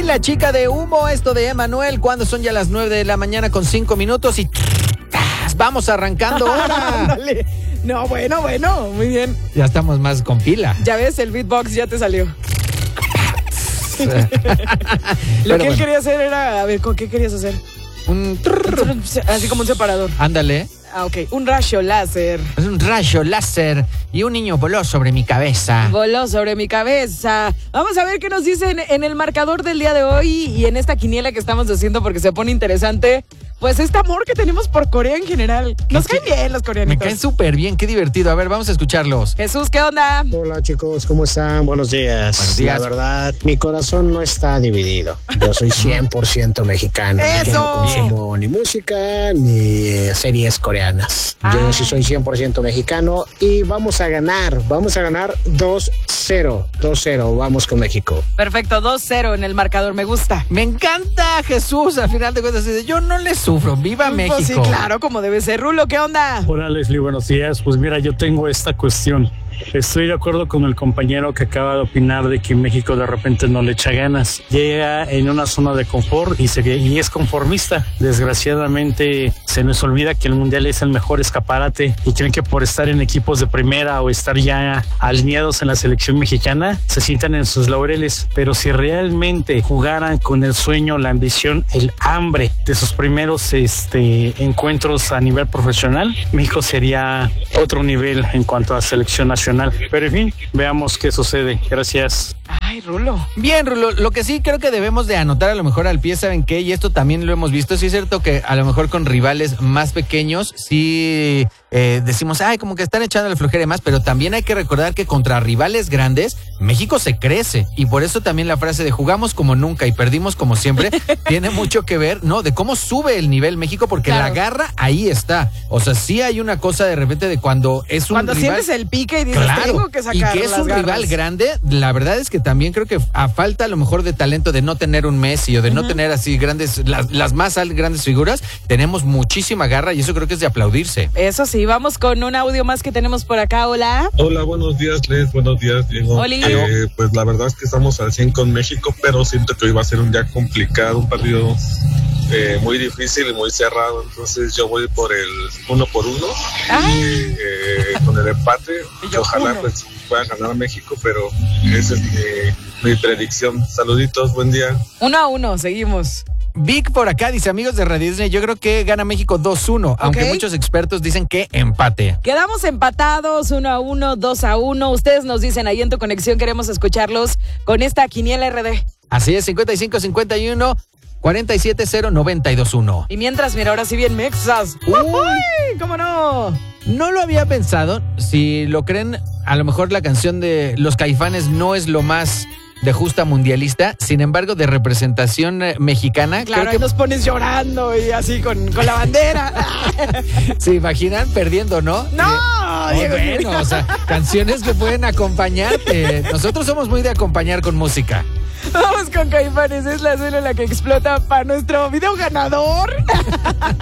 La chica de humo, esto de Emanuel, cuando son ya las 9 de la mañana con 5 minutos y vamos arrancando ahora. Ándale. No, bueno, muy bien. Ya estamos más con pila. Ya ves, el beatbox ya te salió. Lo que él quería hacer era, a ver, ¿con qué querías hacer? Así como un separador. Ándale. Ah, ok. Un rayo láser. Es un rayo láser y un niño voló sobre mi cabeza. Voló sobre mi cabeza. Vamos a ver qué nos dicen en el marcador del día de hoy y en esta quiniela que estamos haciendo porque se pone interesante. Pues este amor que tenemos por Corea en general. Nos caen bien los coreanitos. Me caen súper bien, qué divertido. A ver, vamos a escucharlos. Jesús, ¿qué onda? Hola chicos, ¿cómo están? Buenos días. Buenos días. La verdad, mi corazón no está dividido. Yo soy 100% mexicano. ¡Eso! Yo no consumo ni música ni series coreanas. Yo sí soy 100% mexicano y vamos a ganar 2-0. 2-0, vamos con México. Perfecto, 2-0 en el marcador, me gusta. Me encanta Jesús, al final de cuentas, yo no le sufro, viva México. Pues sí, claro, como debe ser. Rulo, ¿qué onda? Hola Leslie, buenos días. Pues mira, yo tengo esta cuestión. Estoy de acuerdo con el compañero que acaba de opinar de que México de repente no le echa ganas. Llega en una zona de confort y es conformista. Desgraciadamente se nos olvida que el Mundial es el mejor escaparate y creen que por estar en equipos de primera o estar ya alineados en la selección mexicana se sientan en sus laureles. Pero si realmente jugaran con el sueño, la ambición, el hambre de sus primeros encuentros a nivel profesional, México sería otro nivel en cuanto a selección nacional. Pero en fin, veamos qué sucede. Gracias. Ay, Rulo. Bien, Rulo, lo que sí creo que debemos de anotar a lo mejor al pie, ¿saben qué? Y esto también lo hemos visto, sí es cierto que a lo mejor con rivales más pequeños, sí decimos, ay, como que están echando la flojera y más, pero también hay que recordar que contra rivales grandes, México se crece, y por eso también la frase de jugamos como nunca y perdimos como siempre, tiene mucho que ver, ¿no? De cómo sube el nivel México, porque claro, la garra ahí está. O sea, sí hay una cosa de repente de cuando es un cuando rival, sientes el pique y dices, claro, tengo que sacar y que es las un garras. rival grande, la verdad es que también creo que a falta a lo mejor de talento de no tener un Messi o de no tener así grandes, las más grandes figuras, tenemos muchísima garra y eso creo que es de aplaudirse. Eso sí, vamos con un audio más que tenemos por acá. Hola. Hola, buenos días, Les. Buenos días, Diego. Oli. Pues la verdad es que estamos al 100 con México, pero siento que hoy va a ser un día complicado, un partido muy difícil y muy cerrado. Entonces yo voy por el 1-1 con el empate. Y ojalá pues pueda ganar México, pero esa es mi predicción. Saluditos, buen día. 1-1, seguimos. Vic por acá dice, amigos de Radio Disney, yo creo que gana México 2-1, aunque muchos expertos dicen que empate. Quedamos empatados 1-1, 2-1. Ustedes nos dicen ahí en tu conexión, queremos escucharlos con esta quiniela RD. Así es, 55-51 470921. Y mientras, mira, ahora sí bien mexas. ¡Uy! ¿Cómo no? No lo había pensado, si lo creen, a lo mejor la canción de Los Caifanes no es lo más de justa mundialista, sin embargo de representación mexicana. Claro, creo que nos pones llorando y así con la bandera. ¿Se imaginan perdiendo, no? ¡No! Diego, bueno, o sea, canciones que pueden acompañarte. Nosotros somos muy de acompañar con música. Vamos con Caifanes, es la célula que explota para nuestro video ganador.